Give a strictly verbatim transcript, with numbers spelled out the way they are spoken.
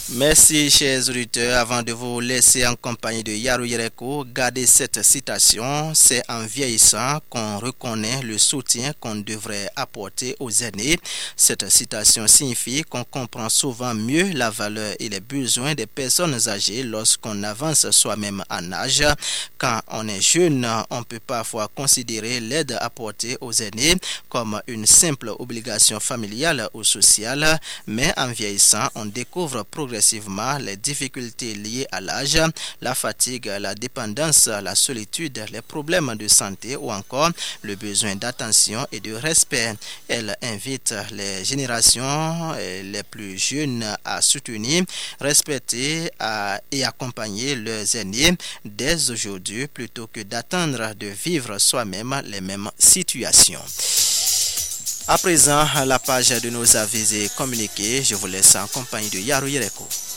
Merci, chers auditeurs. Avant de vous laisser en compagnie de Yaru Yereko, gardez cette citation. C'est en vieillissant qu'on reconnaît le soutien qu'on devrait apporter aux aînés. Cette citation signifie qu'on comprend souvent mieux la valeur et les besoins des personnes âgées lorsqu'on avance soi-même en âge. Quand on est jeune, on peut parfois considérer l'aide apportée aux aînés comme une simple obligation familiale ou sociale, mais en vieillissant, on découvre progressivement les difficultés liées à l'âge, la fatigue, la dépendance, la solitude, les problèmes de santé ou encore le besoin d'attention et de respect. Elle invite les générations les plus jeunes à soutenir, respecter et accompagner leurs aînés dès aujourd'hui plutôt que d'attendre de vivre soi-même les mêmes situations. À présent, la page de nos avis et communiqués, je vous laisse en compagnie de Yaru Yereko.